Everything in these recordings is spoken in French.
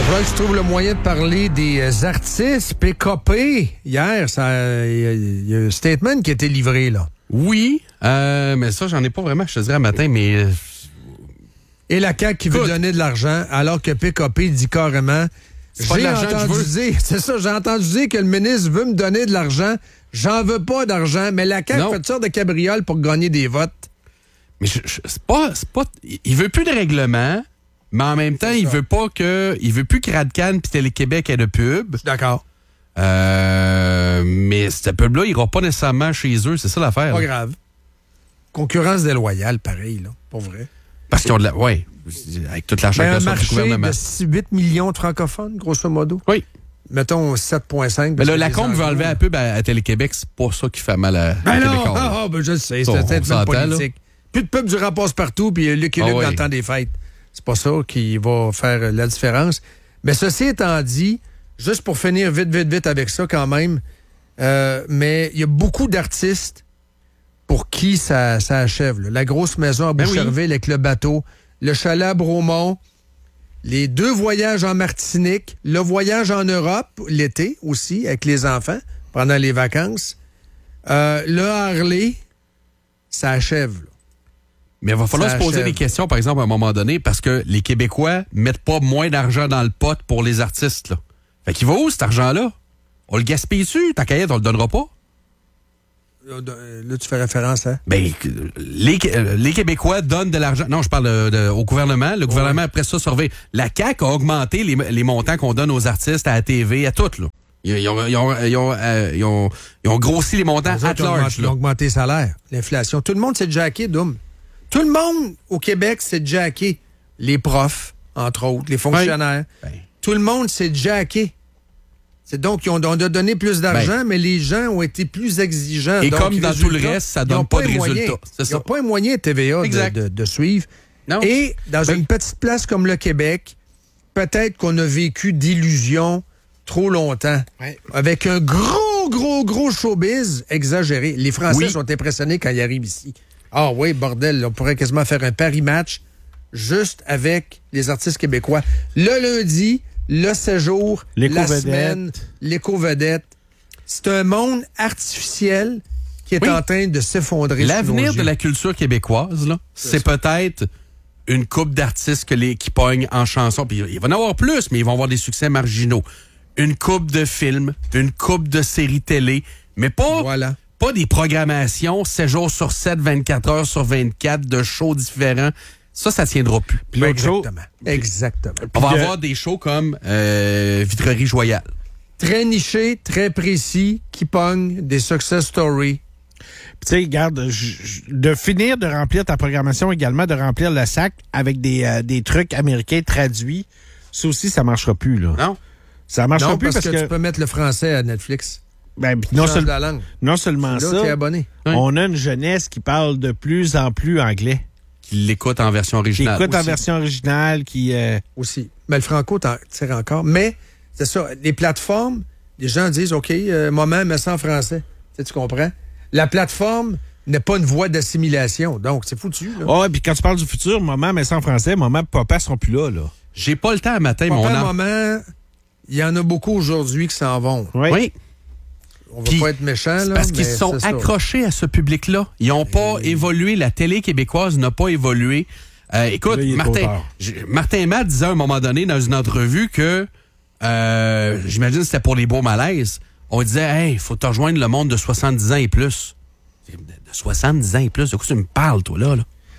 faudra que tu trouves le moyen de parler des artistes. PKP, hier, il y a un statement qui a été livré, là. Oui, mais ça, j'en ai pas vraiment, je te dirais, matin, mais... Et la CAQ qui veut donner de l'argent, alors que PKP dit carrément... C'est pas de l'argent que je veux. J'ai entendu dire que le ministre veut me donner de l'argent. J'en veux pas d'argent, mais la CAQ fait une sorte de cabriole pour gagner des votes. Mais c'est pas... Il veut plus de règlement, mais en même temps, il veut plus que Radcan puis Télé-Québec ait de pub. Je suis d'accord. Mais ce pub-là, il ira pas nécessairement chez eux, c'est ça l'affaire. Pas grave. Concurrence déloyale, pareil, là, pour vrai. Parce qu'ils ont de la... Oui, avec toute l'argent qu'il y a sur le gouvernement. Un marché de 8 millions de francophones, grosso modo. Oui. Mettons 7,5. Mais là, la Combe veut enlever la pub à Télé-Québec, c'est pas ça qui fait mal à Québécois. Je le sais, c'est un politique. Plus de pub du passe partout, puis l'équilibre dans le temps des fêtes. C'est pas ça qui va faire la différence. Mais ceci étant dit, juste pour finir vite avec ça quand même, mais il y a beaucoup d'artistes pour qui ça achève. Là. La grosse maison à Boucherville avec le bateau, le chalet à Bromont, les 2 voyages en Martinique, le voyage en Europe, l'été aussi, avec les enfants, pendant les vacances, le Harley, ça achève. Là. Mais il va falloir se poser des questions, par exemple, à un moment donné, parce que les Québécois mettent pas moins d'argent dans le pot pour les artistes. Là. Fait qu'il va où, cet argent-là? On le gaspille-tu? Ta caillette, on le donnera pas? Là, tu fais référence à... Ben, les Québécois donnent de l'argent. Non, je parle au gouvernement. Le gouvernement, après ça, surveille. La CAQ a augmenté les montants qu'on donne aux artistes, à la TV, à toutes. Là. Ils ont grossi les montants at large. Ils ont augmenté les salaires, l'inflation. Tout le monde s'est jacké, Doum. Tout le monde au Québec s'est jacké. Les profs, entre autres, les fonctionnaires. Oui. Tout le monde s'est jacké. C'est donc, on a donné plus d'argent, mais les gens ont été plus exigeants. Et donc, comme dans tout le reste, ça donne pas de résultats. Ils n'ont pas un moyen TVA de suivre. Non. Et dans une petite place comme le Québec, peut-être qu'on a vécu d'illusions trop longtemps. Ouais. Avec un gros showbiz exagéré. Les Français sont impressionnés quand ils arrivent ici. Ah oui, bordel, on pourrait quasiment faire un Paris-match juste avec les artistes québécois. Le lundi, le séjour, la semaine, l'éco-vedette. C'est un monde artificiel qui est en train de s'effondrer. L'avenir de la culture québécoise, là, c'est peut-être une couple d'artistes qui pognent en chanson. Puis il va en avoir plus, mais ils vont avoir des succès marginaux. Une couple de films, une couple de séries télé, mais pas des programmations 7 jours sur 7, 24 heures sur 24, de shows différents. Ça tiendra plus. Exactement. On va avoir des shows comme Vitrerie Joyale. Très niché, très précis, qui pogne des success stories. Tu sais, regarde, de finir de remplir ta programmation également, de remplir le sac avec des trucs américains traduits, ça aussi, ça marchera plus, là. Non. Ça marchera plus parce que tu peux mettre le français à Netflix. Ben, non seulement ça, t'es abonné. On a une jeunesse qui parle de plus en plus anglais. Qui l'écoute en version originale. Qui l'écoute en version originale, Aussi. Mais le franco tire encore. Mais, c'est ça, les plateformes, les gens disent, OK, maman met ça en français. Tu comprends? La plateforme n'est pas une voie d'assimilation. Donc, c'est foutu. Ah, puis quand tu parles du futur, maman met ça en français, maman et papa seront plus là. J'ai pas le temps à matin, maman, il y en a beaucoup aujourd'hui qui s'en vont. Oui. On va pas être méchants, là. Parce qu'ils sont accrochés à ce public-là. Ils n'ont pas évolué. La télé québécoise n'a pas évolué. Écoute, là, Martin Matt disait à un moment donné dans une entrevue que, j'imagine que c'était pour les beaux malaises, on disait, hey, faut te rejoindre le monde de 70 ans et plus. De 70 ans et plus, de quoi tu me parles, toi, là?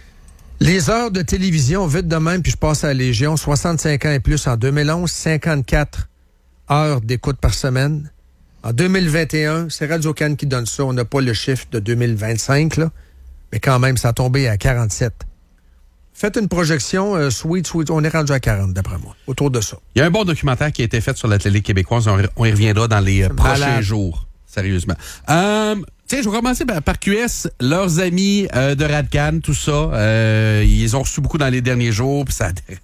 Les heures de télévision, vite de même, puis je passe à la Légion, 65 ans et plus en 2011, 54 heures d'écoute par semaine. En 2021, c'est Radio-Can qui donne ça. On n'a pas le chiffre de 2025, là, mais quand même, ça a tombé à 47. Faites une projection, sweet, on est rendu à 40, d'après moi, autour de ça. Il y a un bon documentaire qui a été fait sur la télé québécoise. On y reviendra dans les prochains jours, sérieusement. Tiens, je vais commencer par QS, leurs amis de Radcan, tout ça. Ils ont reçu beaucoup dans les derniers jours, puis ça a dérapé.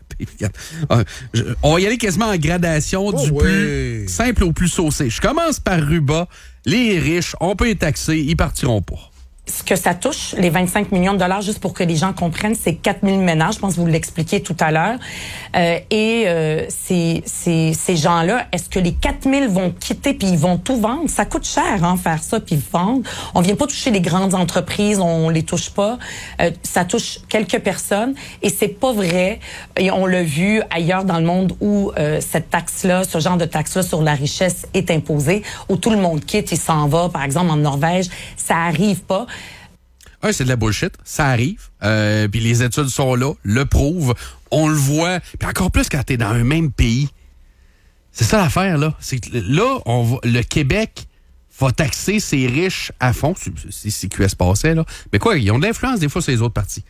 On va y aller quasiment en gradation du plus simple au plus saucé. Je commence par Ruba. Les riches, on peut les taxer, ils partiront pas. Ce que ça touche, les 25 millions de dollars, juste pour que les gens comprennent, c'est 4 000 ménages. Je pense que vous l'expliquiez tout à l'heure. Ces gens-là, est-ce que les 4 000 vont quitter puis ils vont tout vendre? Ça coûte cher, faire ça puis vendre. On vient pas toucher les grandes entreprises, on les touche pas. Ça touche quelques personnes et c'est pas vrai. Et on l'a vu ailleurs dans le monde où cette taxe-là, ce genre de taxe-là sur la richesse est imposée, où tout le monde quitte, il s'en va. Par exemple, en Norvège, ça arrive pas. C'est de la bullshit. Ça arrive. Puis les études sont là, le prouvent. On le voit. Puis encore plus quand t'es dans un même pays. C'est ça l'affaire, là. C'est que là, le Québec va taxer ses riches à fond. Si QS passait, là. Mais quoi, ils ont de l'influence des fois sur les autres partis.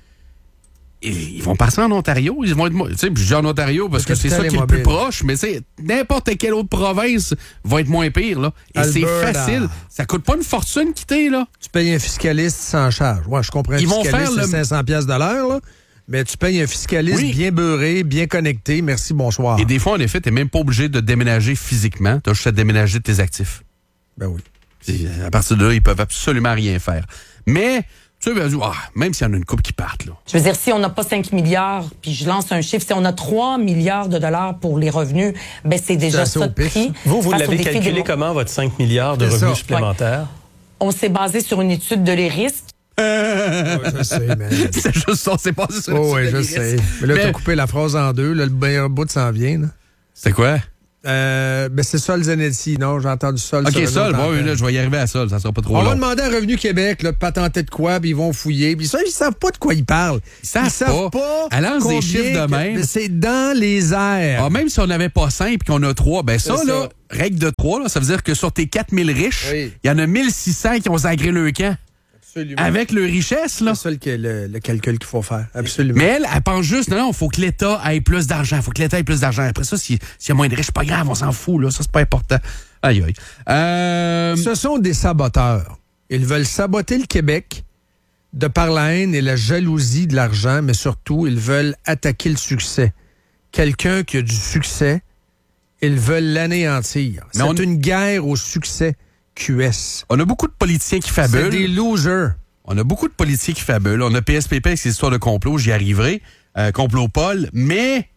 Et ils vont passer en Ontario. Ils vont être, tu sais, je dis en Ontario parce que c'est ça qui est le plus proche, mais c'est n'importe quelle autre province va être moins pire, là. Et Alberta. C'est facile. Ça coûte pas une fortune quitter, là. Tu payes un fiscaliste sans charge. Ouais, je comprends. Ils vont faire le 500$ de l'heure, là. Mais tu payes un fiscaliste bien beurré, bien connecté. Merci, bonsoir. Et des fois, en effet, t'es même pas obligé de déménager physiquement. T'as juste à déménager tes actifs. Ben oui. À partir de là, ils peuvent absolument rien faire. Mais tu sais, même s'il y en a une couple qui partent, là. Je veux dire, si on n'a pas 5 milliards, puis je lance un chiffre, si on a 3 milliards de dollars pour les revenus, ben c'est déjà ça de prix. Vous l'avez calculé comment, votre 5 milliards de revenus supplémentaires? Ouais. On s'est basé sur une étude de les risques. Je sais, mais... C'est juste ça, c'est pas sur oui, je sais. Mais là, t'as coupé la phrase en deux. Là, le meilleur bout s'en vient. Là. C'est quoi? C'est Sol Zanetti, non? J'ai entendu Sol. OK, Sol, là, je vais y arriver à Sol, ça sera pas trop long. On va demander à Revenu Québec, là, de patenter de quoi, puis ils vont fouiller. Puis ça, ils savent pas de quoi ils parlent. Ils savent pas. Elle lance des chiffres de même. C'est dans les airs. Même si on n'avait pas 5 et qu'on a 3, ben ça, là, règle de 3, là, ça veut dire que sur tes 4000 riches, il y en a 1600 qui ont sacré le camp. Absolument. Avec leur richesse, là. C'est ça le calcul qu'il faut faire. Absolument. Mais elle pense juste, non, il faut que l'État ait plus d'argent. Après ça, s'il y a moins de riches, c'est pas grave, on s'en fout, là. Ça, c'est pas important. Aïe, aïe. Ce sont des saboteurs. Ils veulent saboter le Québec de par la haine et la jalousie de l'argent, mais surtout, ils veulent attaquer le succès. Quelqu'un qui a du succès, ils veulent l'anéantir. C'est une guerre au succès. QS. On a beaucoup de politiciens qui fabulent. C'est des losers. On a beaucoup de politiciens qui fabulent. On a PSPP avec ses histoires de complot, j'y arriverai. Complot Paul. Mais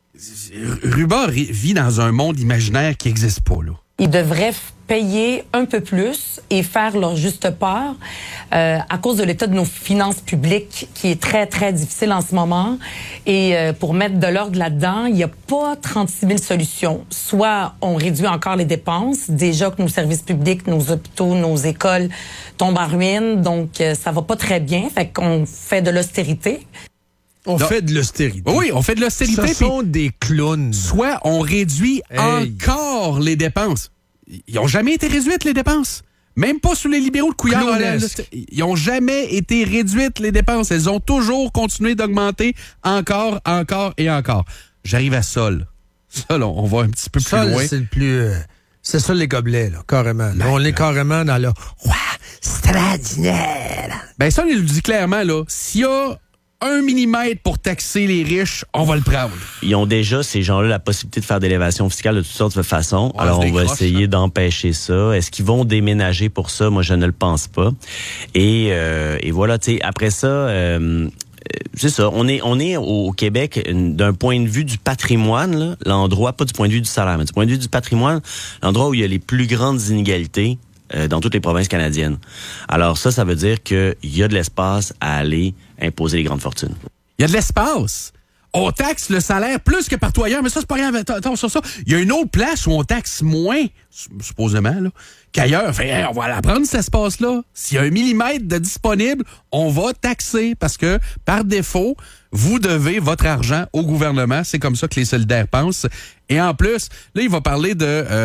Ruba vit dans un monde imaginaire qui n'existe pas, là. Ils devraient payer un peu plus et faire leur juste part à cause de l'état de nos finances publiques qui est très, très difficile en ce moment. Et pour mettre de l'ordre là-dedans, il n'y a pas 36 000 solutions. Soit on réduit encore les dépenses, déjà que nos services publics, nos hôpitaux, nos écoles tombent en ruine, donc ça va pas très bien. Fait qu'on fait de l'austérité. On fait de l'austérité. Oui, on fait de l'austérité. Ce sont des clowns. Soit on réduit encore les dépenses. Ils n'ont jamais été réduites, les dépenses. Même pas sous les libéraux de Couillard. Ils n'ont jamais été réduites, les dépenses. Elles ont toujours continué d'augmenter encore et encore. J'arrive à Sol. Sol, on va un petit peu plus loin. C'est le plus... c'est ça, les gobelets, là, carrément. Là, on est carrément dans le... Ouah, extraordinaire. Ben, Sol, il le dit clairement, là. S'il y a 1 millimètre pour taxer les riches, on va le prendre. Ils ont déjà, ces gens-là, la possibilité de faire de l'élévation fiscale de toutes sortes de façons. Alors, on va essayer d'empêcher ça. Est-ce qu'ils vont déménager pour ça? Moi, je ne le pense pas. Et voilà, tu sais, après ça... c'est ça, on est au Québec d'un point de vue du patrimoine, là, l'endroit, pas du point de vue du salaire, mais du point de vue du patrimoine, l'endroit où il y a les plus grandes inégalités dans toutes les provinces canadiennes. Alors ça veut dire qu'il y a de l'espace à aller imposer les grandes fortunes. Il y a de l'espace. On taxe le salaire plus que partout ailleurs, mais ça, c'est pas grave. Attends, sur ça. Il y a une autre place où on taxe moins, supposément, là, qu'ailleurs. Enfin, on va aller prendre cet espace-là. S'il y a 1 millimètre de disponible, on va taxer parce que, par défaut, vous devez votre argent au gouvernement. C'est comme ça que les solidaires pensent. Et en plus, là, il va parler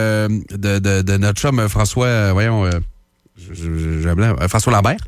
de notre chum François, François Lambert.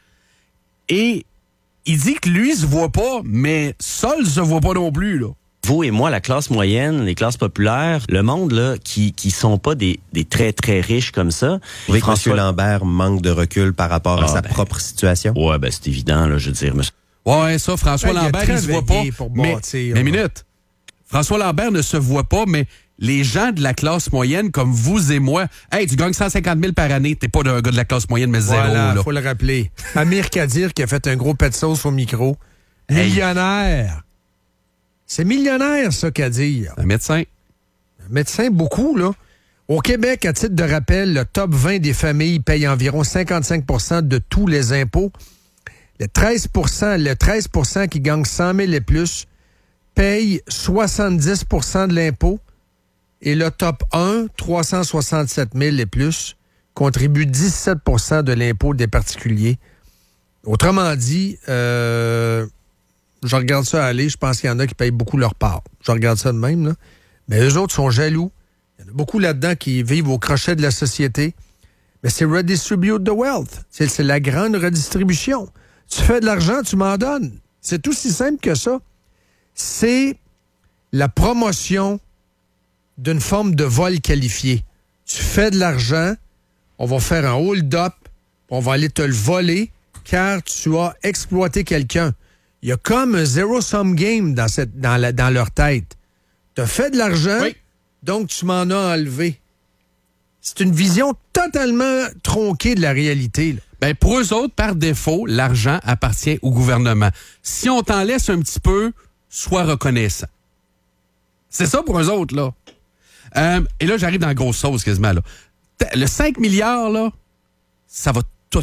Et il dit que lui se voit pas, mais Sol se voit pas non plus, là. Vous et moi, la classe moyenne, les classes populaires, le monde là qui sont pas des très très riches comme ça. Vous trouvez que M. Lambert manque de recul par rapport à sa propre situation? Ouais, ben c'est évident, là, je veux dire. Ouais, ça, François Lambert, il se voit pas. Mais minute. François Lambert ne se voit pas, mais les gens de la classe moyenne comme vous et moi, hey, tu gagnes 150 000 par année, t'es pas un gars de la classe moyenne, mais zéro. Voilà, faut le rappeler. Amir Kadir qui a fait un gros pet de sauce au micro. Millionnaire. C'est millionnaire, ça, Kadir. Un médecin. Un médecin, beaucoup, là. Au Québec, à titre de rappel, le top 20 des familles paye environ 55 % de tous les impôts. Le 13 qui gagne 100 000 et plus paye 70 % de l'impôt. Et le top 1, 367 000 et plus, contribue 17 % de l'impôt des particuliers. Autrement dit, je regarde ça aller, je pense qu'il y en a qui payent beaucoup leur part. Je regarde ça de même, là. Mais eux autres sont jaloux. Il y en a beaucoup là-dedans qui vivent au crochet de la société. Mais c'est redistribute the wealth. C'est la grande redistribution. Tu fais de l'argent, tu m'en donnes. C'est aussi simple que ça. C'est la promotion d'une forme de vol qualifié. Tu fais de l'argent, on va faire un hold-up, on va aller te le voler car tu as exploité quelqu'un. Il y a comme un zero-sum game dans leur tête. Tu as fait de l'argent, oui, donc tu m'en as enlevé. C'est une vision totalement tronquée de la réalité, là. Ben, pour eux autres, par défaut, l'argent appartient au gouvernement. Si on t'en laisse un petit peu, sois reconnaissant. C'est ça pour eux autres, là. Et là, j'arrive dans la grosse sauce quasiment, là. Le 5 milliards, là, ça va tout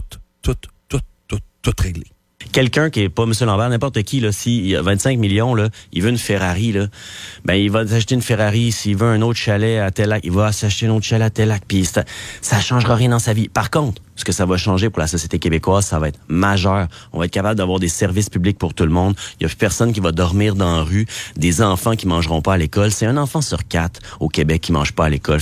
régler. Quelqu'un qui est pas M. Lambert, n'importe qui, là, s'il a 25 millions, là, il veut une Ferrari, là, ben, il va s'acheter une Ferrari. S'il veut un autre chalet à tel lac, il va s'acheter un autre chalet à tel lac. Puis ça changera rien dans sa vie. Par contre, ce que ça va changer pour la société québécoise, ça va être majeur. On va être capable d'avoir des services publics pour tout le monde. Il y a plus personne qui va dormir dans la rue. Des enfants qui mangeront pas à l'école. C'est un enfant sur 4 au Québec qui mange pas à l'école.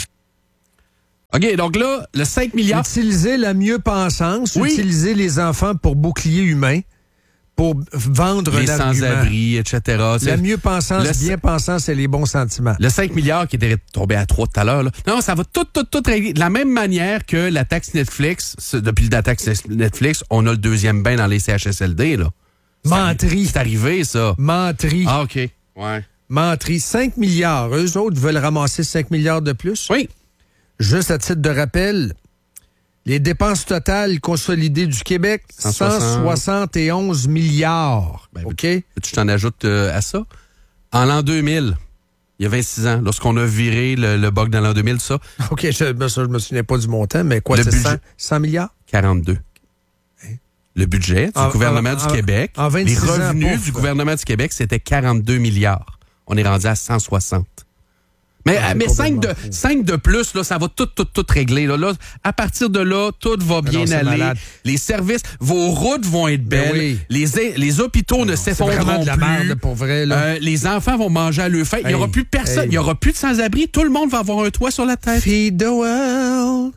OK, donc là, le 5 milliards... Utiliser la mieux-pensance, oui, utiliser les enfants pour bouclier humain, pour vendre les sans-abri, etc. La mieux-pensance, bien-pensance et les bons sentiments. Le 5 milliards qui était tombé à 3 tout à l'heure, là. Non, ça va tout régler. De la même manière que la taxe Netflix, depuis la taxe Netflix, on a le deuxième bain dans les CHSLD, là. Menterie. C'est arrivé, ça. Menterie. Ah, OK. Ouais. Menterie. 5 milliards. Eux autres veulent ramasser 5 milliards de plus? Oui. Juste à titre de rappel, les dépenses totales consolidées du Québec, 171 milliards. Ben, OK? Tu t'en ajoutes à ça? En l'an 2000, il y a 26 ans, lorsqu'on a viré le bug dans l'an 2000, ça. OK, je me souviens pas du montant, mais quoi, c'est 100 milliards? 42. Hein? Le budget du gouvernement du Québec, les revenus du gouvernement du Québec, c'était 42 milliards. On est rendu à 160. Mais 5 de plus, là, ça va tout régler. Là, à partir de là, tout va bien aller. Malade. Les services, vos routes vont être belles. Oui. Les hôpitaux ne s'effondreront plus. De la merde, pour vrai, là. Les enfants vont manger à leur faim. Il n'y aura plus personne. Il n'y aura plus de sans-abri. Tout le monde va avoir un toit sur la tête. Feed the world.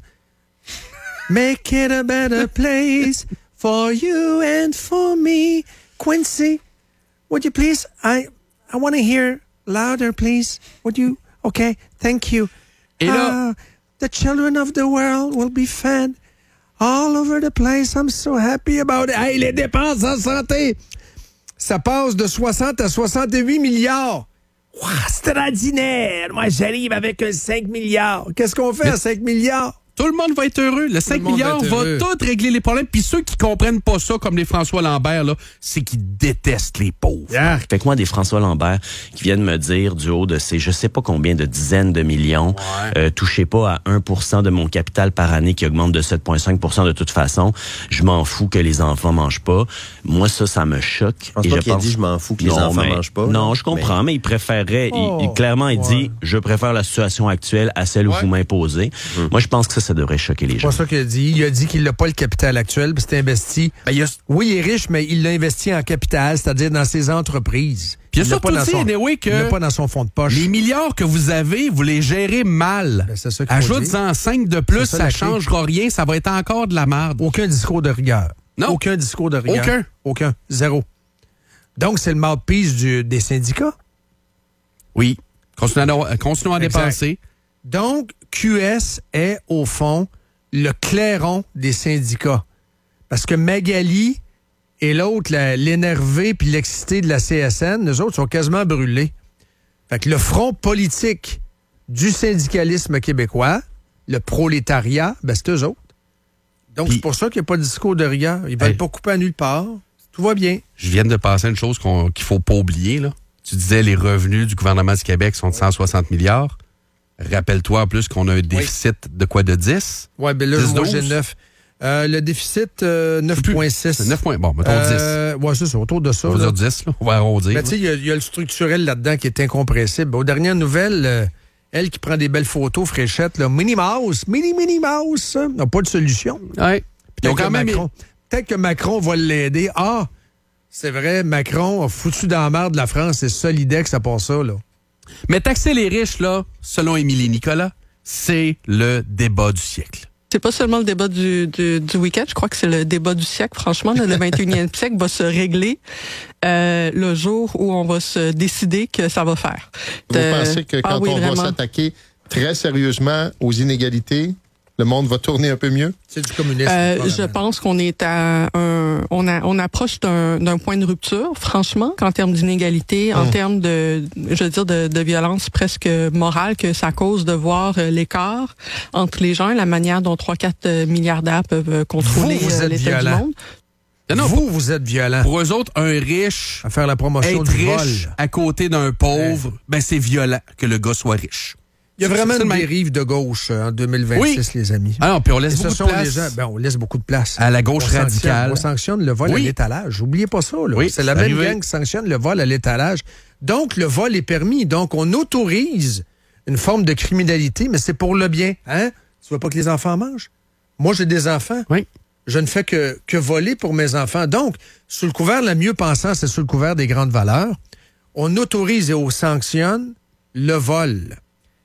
Make it a better place for you and for me. Quincy, would you please? I want to hear louder, please. Would you? Okay, thank you. Et là, the children of the world will be fed all over the place. I'm so happy about it. Hey, les dépenses en santé, ça passe de 60 à 68 milliards. Wow, c'est extraordinaire. Moi, j'arrive avec un 5 milliards. Qu'est-ce qu'on fait à 5 milliards? Tout le monde va être heureux. Le 5 milliards va tout régler les problèmes. Puis ceux qui comprennent pas ça, comme les François Lambert, là, c'est qu'ils détestent les pauvres. Yeah. Fait que moi, des François Lambert qui viennent me dire du haut de ces je sais pas combien de dizaines de millions, touchez pas à 1% de mon capital par année qui augmente de 7,5% de toute façon. Je m'en fous que les enfants mangent pas. Moi, ça me choque. Je pense pas qu'il a dit je m'en fous que les enfants mangent pas. Non, je comprends, mais il préférerait, il dit je préfère la situation actuelle à celle où vous m'imposez. Moi, je pense que ça devrait choquer les gens. C'est pas ça qu'il a dit. Il a dit qu'il n'a pas le capital actuel, puis c'est investi. Oui, il est riche, mais il l'a investi en capital, c'est-à-dire dans ses entreprises. Puis il y a surtout aussi, anyway, que il l'a pas dans son fond de poche. Les milliards que vous avez, vous les gérez mal. Ben, c'est ça ajoute-en 5 de plus, ça changera rien, ça va être encore de la merde. Aucun discours de rigueur. Non. Aucun discours de rigueur. Aucun. Zéro. Donc, c'est le mouthpiece des syndicats? Oui. Continuons à dépenser. Donc, QS est, au fond, le clairon des syndicats. Parce que Magali et l'autre, l'énervé puis l'excité de la CSN, eux autres sont quasiment brûlés. Fait que le front politique du syndicalisme québécois, le prolétariat, ben c'est eux autres. Donc, c'est pour ça qu'il n'y a pas de discours de rigueur. Ils ne veulent pas couper à nulle part. Tout va bien. Je viens de passer une chose qu'il ne faut pas oublier, là. Tu disais les revenus du gouvernement du Québec sont de 160 milliards. Rappelle-toi en plus qu'on a un déficit de quoi, de 10? Oui, bien là, moi, j'ai 9. Le déficit, 9,6. 9 points. Bon, mettons 10. Oui, c'est ça, autour de ça. On va dire 10, là. On va arrondir. Mais tu sais, il y a le structurel là-dedans qui est incompressible. Aux dernières nouvelles, elle qui prend des belles photos fraîchettes, là, Minnie Mouse, n'a pas de solution. Oui. Peut-être que Macron va l'aider. Ah, c'est vrai, Macron a foutu dans la merde la France, c'est Solidex à part ça, là. Mais taxer les riches, là, selon Émilie Nicolas, c'est le débat du siècle. C'est pas seulement le débat du week-end, je crois que c'est le débat du siècle. Franchement, le 21e siècle va se régler le jour où on va se décider que ça va faire. Vous pensez que quand on va s'attaquer très sérieusement aux inégalités, le monde va tourner un peu mieux? C'est du communisme. Je pense qu'on est on approche d'un point de rupture, franchement, qu'en termes d'inégalité, en termes de violence presque morale que ça cause de voir l'écart entre les gens, la manière dont 3-4 milliardaires peuvent contrôler l'état du monde. Non, vous êtes violent. Pour eux autres, un riche, à faire la promotion être du vol riche à côté d'un pauvre, ben c'est violent que le gars soit riche. Il y a vraiment une dérive de gauche en 2026, les amis. Ah non, puis on laisse beaucoup de place. Les gens, on laisse beaucoup de place. À la gauche radicale. On sanctionne le vol à l'étalage. N'oubliez pas ça. Là. C'est la même gang qui sanctionne le vol à l'étalage. Donc, le vol est permis. Donc, on autorise une forme de criminalité, mais c'est pour le bien. Hein? Tu veux pas que les enfants mangent? Moi, j'ai des enfants. Oui. Je ne fais que voler pour mes enfants. Donc, sous le couvert, la mieux pensant, c'est sous le couvert des grandes valeurs. On autorise et on sanctionne le vol.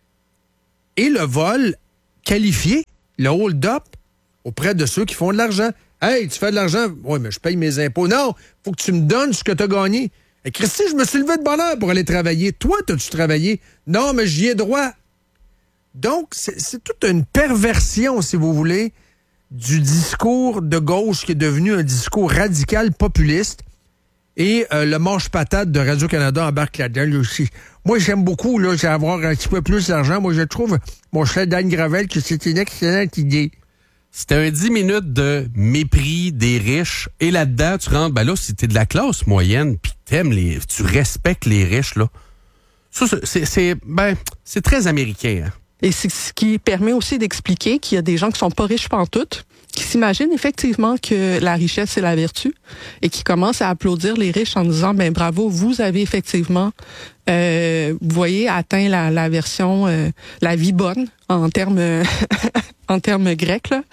Et le vol qualifié, le hold-up, auprès de ceux qui font de l'argent. Hey, tu fais de l'argent? Oui, mais je paye mes impôts. Non, faut que tu me donnes ce que tu as gagné. Et Christy, je me suis levé de bonne heure pour aller travailler. Toi, t'as-tu travaillé? Non, mais j'y ai droit. Donc, c'est toute une perversion, si vous voulez, du discours de gauche qui est devenu un discours radical populiste. Et le manche-patate de Radio-Canada embarque là-dedans aussi. Moi, j'aime beaucoup, là, avoir un petit peu plus d'argent. Moi, je trouve, mon cher Dan Gravel, que c'est une excellente idée. C'était un 10 minutes de mépris des riches. Et là-dedans, tu rentres, ben là, si t'es de la classe moyenne, puis tu respectes les riches, là. Ça, c'est très américain, hein. Et c'est ce qui permet aussi d'expliquer qu'il y a des gens qui sont pas riches pantoute, qui s'imaginent effectivement que la richesse, c'est la vertu, et qui commencent à applaudir les riches en disant, ben bravo, vous avez effectivement, vous voyez, atteint la version, la vie bonne, en termes en termes grecs, là.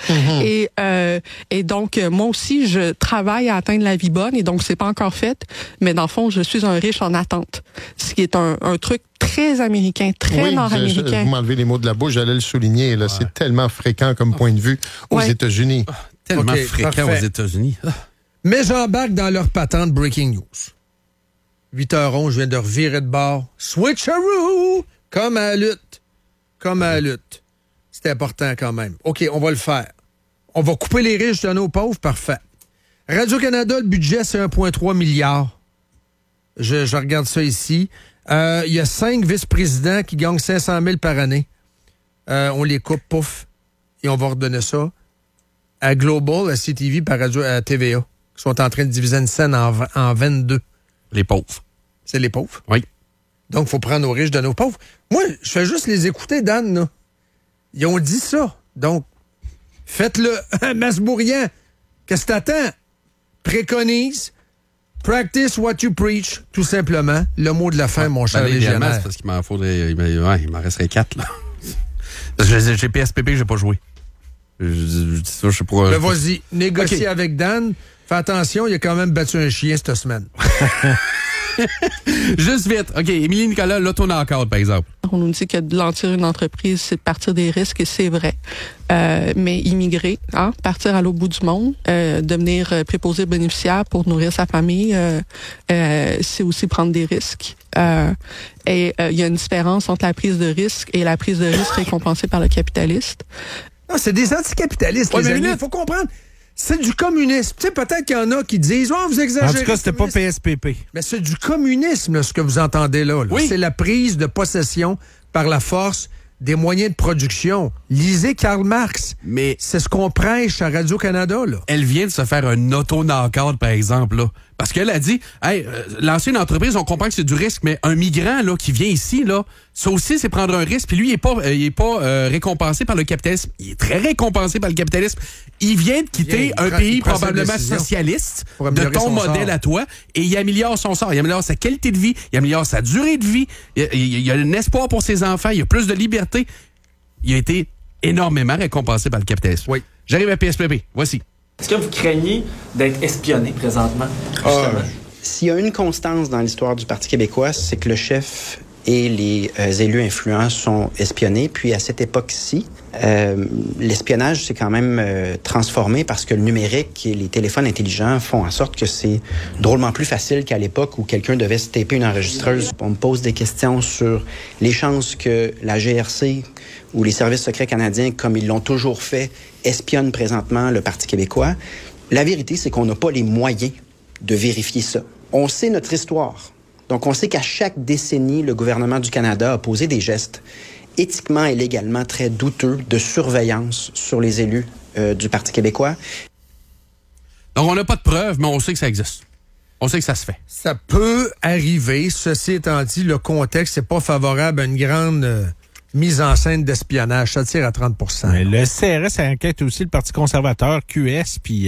Et donc, moi aussi, je travaille à atteindre la vie bonne, et donc c'est pas encore fait, mais dans le fond, je suis un riche en attente. Ce qui est un truc très américain, très nord-américain. Vous m'enlevez les mots de la bouche, j'allais le souligner. Là, c'est tellement fréquent comme point de vue aux États-Unis. Tellement fréquent aux États-Unis. Mais j'embarque dans leur patente Breaking News. 8h11, je viens de revirer de bord. Switcheroo! Comme à la lutte. Comme à la lutte. C'est important quand même. OK, on va le faire. On va couper les riches de nos pauvres, parfait. Radio-Canada, le budget, c'est 1,3 milliard. Je regarde ça ici. Il y a 5 vice-présidents qui gagnent 500 000 par année. On les coupe, pouf, et on va redonner ça à Global, à CTV, par radio, à TVA, qui sont en train de diviser une scène en 22. Les pauvres. C'est les pauvres? Oui. Donc, il faut prendre nos riches de nos pauvres. Moi, je fais juste les écouter, Dan, là. Ils ont dit ça. Donc, faites-le. Masbourian, qu'est-ce que t'attends? Préconise. Practice what you preach, tout simplement. Le mot de la fin, mon cher légionnaire. Parce qu'il m'en resterait 4, là. Parce que j'ai PSPP, j'ai pas joué. Je dis ça, je sais pas. Mais vas-y, négocie avec Dan. Fais attention, il a quand même battu un chien cette semaine. Juste vite. OK, Émilie Nicolas, l'auto-knockout, par exemple. On nous dit que de lancer une entreprise, c'est de partir des risques, et c'est vrai. Mais immigrer, partir à l'autre bout du monde, devenir préposé bénéficiaire pour nourrir sa famille, c'est aussi prendre des risques. Et il y a une différence entre la prise de risque et la prise de risque récompensée par le capitaliste. Non, c'est des anticapitalistes, les amis. Il faut comprendre. C'est du communisme. Tu sais, peut-être qu'il y en a qui disent « vous exagérez. » En tout cas, c'était pas PSPP. Mais c'est du communisme, là, ce que vous entendez là. Oui. C'est la prise de possession par la force des moyens de production. Lisez Karl Marx. Mais c'est ce qu'on prêche à Radio-Canada, là. Elle vient de se faire un auto-knock-out, par exemple, là. Parce qu'elle a dit, hey, lancer une entreprise, on comprend que c'est du risque, mais un migrant là qui vient ici, là, ça aussi, c'est prendre un risque. Puis lui, il est pas récompensé par le capitalisme. Il est très récompensé par le capitalisme. Il vient de quitter un pays probablement socialiste de ton modèle à toi, et il améliore son sort. Il améliore sa qualité de vie, il améliore sa durée de vie. Il y a un espoir pour ses enfants, il y a plus de liberté. Il a été énormément récompensé par le capitalisme. Oui. J'arrive à PSPP. Voici. Est-ce que vous craignez d'être espionné présentement? S'il y a une constance dans l'histoire du Parti québécois, c'est que le chef et les élus influents sont espionnés. Puis à cette époque-ci, l'espionnage s'est quand même transformé parce que le numérique et les téléphones intelligents font en sorte que c'est drôlement plus facile qu'à l'époque où quelqu'un devait se taper une enregistreuse. On me pose des questions sur les chances que la GRC ou les services secrets canadiens, comme ils l'ont toujours fait, espionnent présentement le Parti québécois. La vérité, c'est qu'on n'a pas les moyens de vérifier ça. On sait notre histoire. Donc, on sait qu'à chaque décennie, le gouvernement du Canada a posé des gestes éthiquement et légalement très douteux de surveillance sur les élus du Parti québécois. Donc, on n'a pas de preuves, mais on sait que ça existe. On sait que ça se fait. Ça peut arriver. Ceci étant dit, le contexte n'est pas favorable à une grande mise en scène d'espionnage. Ça tire à 30 %. Mais le CRS enquête aussi le Parti conservateur, QS, puis...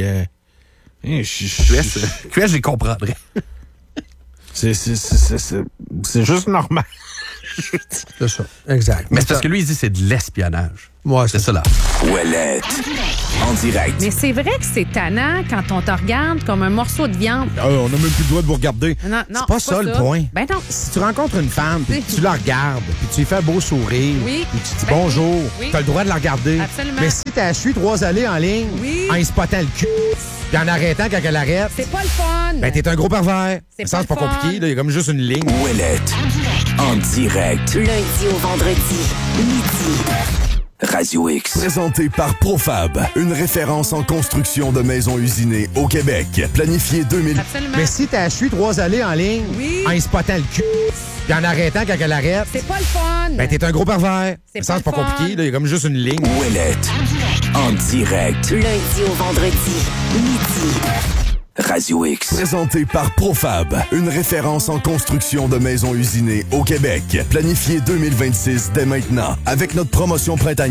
QS, j'y comprendrais. C'est juste normal. C'est ça, exact. Mais c'est parce que lui, il dit que c'est de l'espionnage. Moi, c'est ça là. Ouellette. En direct. Mais c'est vrai que c'est tannant quand on te regarde comme un morceau de viande. On n'a même plus le droit de vous regarder. Non, c'est pas ça le point. Ben non. Si tu rencontres une femme, puis tu la regardes, puis tu lui fais un beau sourire, oui. puis tu dis bonjour, oui. tu as le droit de la regarder. Absolument. Mais si tu as suivi 3 allées en ligne, oui. en y spottant le cul, puis en arrêtant quand elle arrête, c'est pas le fun. Ben t'es un gros pervers. C'est pas compliqué, il y a comme juste une ligne. Ouellette. En direct. Lundi au vendredi, midi. Radio X. Présenté par Profab, une référence en construction de maisons usinées au Québec. Planifié 2000. Absolument. Mais si t'as suivi 3 allées en ligne, oui. en y spottant le cul, puis en arrêtant quand elle arrête, c'est pas le fun. Ben t'es un gros pervers. C'est pas compliqué, il y a comme juste une ligne. Ouellette. En direct. Lundi au vendredi, midi. Radio X. Présenté par Profab, une référence en construction de maisons usinées au Québec. Planifié 2026 dès maintenant avec notre promotion printanière.